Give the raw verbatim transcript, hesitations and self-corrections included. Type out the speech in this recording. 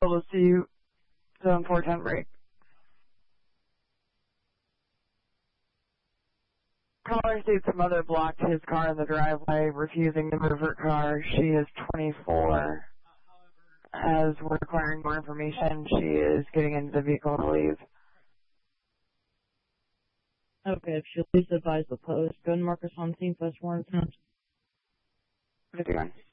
We'll see you zone four ten break. Caller states the mother blocked his car in the driveway, refusing to move her car. She is twenty-four. As we're requiring more information, she is getting into the vehicle to leave. Okay, if she'll please advise the post. Go and mark us on scene, plus warrant. fifty-one.